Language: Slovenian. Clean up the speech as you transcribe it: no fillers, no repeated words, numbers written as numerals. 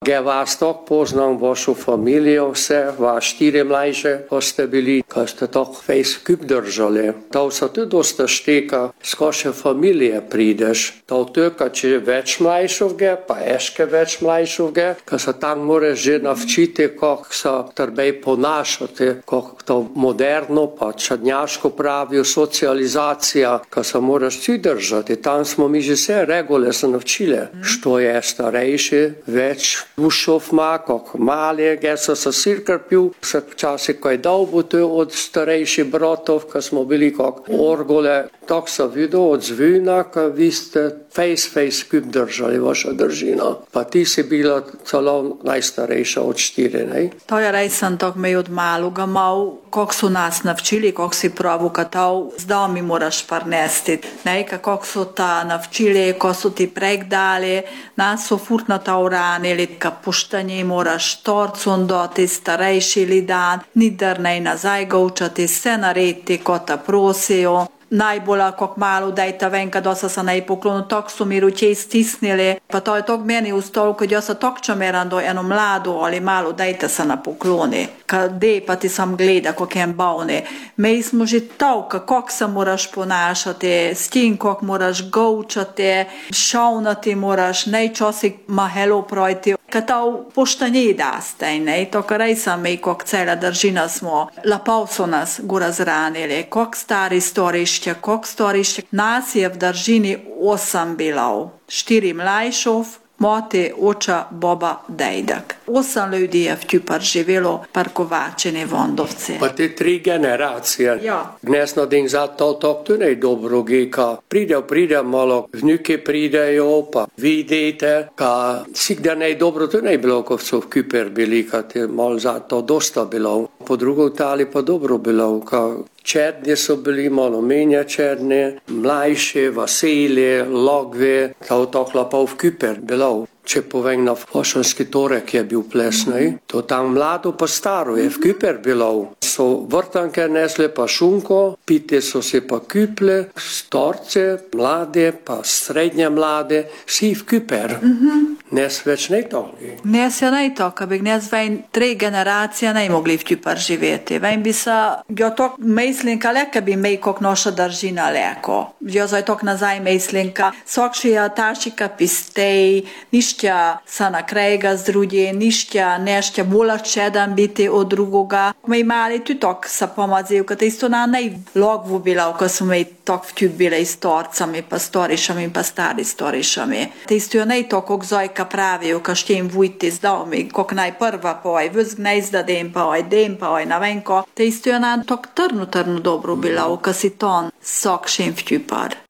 Ge vas tako poznam vašo familijo, vse, vaš 4 mlajše, ko ste bili, ko ste tako fejs kup držali. To se tudi dosta šteka, s koše familije prideš. To teka, če je več mlajšovge, pa eške več mlajšovge, ko se tam moraš že navčiti, kako se trebej ponašati, kako to moderno, pa čadnjaško pravijo, socializacija, ko se moraš vsi držati. Tam smo mi že vse regule se navčili. Što je starejši, več dušov ima, kako mali, ge so se sirkar pil, se včasih kaj dolgo to od starejših bratov, ko smo bili kako orgole. Tako se videl od zvina, ko vi ste fejs kup držali, vaša držina. Pa ti si bila celo najstarejša od 4, ne? To je res sem tako me od maluga mal, kako so nas navčili, kako si pravu katov, zdaj mi moraš parnesti. Ne, kako so ta navčili, ko so ti prek dali, nas so furtno ta uranili, ka puštanje moraš torcun doti, starejši li dan, ni drnej nazaj govčati, vse narediti, ko ta prosijo. Najbolj, kako malo dajte ven, kad osa se naj poklonu, tako su mi ruče stisnili, pa to je tako meni ustalo, kad ja se tako čameram do eno mladu, ali malo dajte se na pokloni, kad pa ti sam gleda, kako je bavni. Mi smo že toliko, kako se moraš ponašati, s tim, kako moraš govčati, šaunati moraš, najčasih mahelo projti, kad to poštanje daste, ne, to kaj sam mi, kako cela držina smo, lapao su nas go razranili, kako stari storiš, koliko storišče. Nas je v držini 8 bilov, 4 mlajšov, mati, oča, boba, dejdek. 8 ljudi je v Tjupar živelo, parkovačeni Vondovci. Pa te 3 generacije. Ja. Dnes na den zato to ne dobro geka. Pride malo, vnuke pridejo, pa vidite, ka sigda ne dobro, to ne bilo, ko so v Küper bili, kad je malo zato dosta bilo. Po drugo tali pa dobro bilo, ka čedni so bili, malo menja čedni, mlajši, veseli, logvi, kao tokla pa v Küper bilo. Če povem na Fošanski torek je bil plesnej, to tam mlado pa staro je v Küper bilo. So vrtanke nesle pa šunko, pite so se pa küple, storce, mlade pa srednje mlade, vsi v Küper. Nes več ne to. Nes je ne to, ka bi nes vejn 3 generacije ne mogli v Tjupar živeti. Vejn bi se, jo to mislim, ka leka bi mej kok noša držina leko. Jo zaj tok nazaj mislinka, sokšija tašika pistej, nišća sa na krajega z drugje, nišća nešća bola čedan biti od drugoga. Mej mali tu tok sa pomazil, ka isto na najlogvu bila, ko su mej tok v Tjup bile i storcami, pa storišami, pa stari storišami. Te isto jo nej to kog zojka praviju, ka štim vujti zdao mi, kog najprva pa oj vizg ne izdadem, pa oj dem, pa oj navenko. Te isto jo na tok trnu dobro bila, ka si ton sokšim v Tjupar.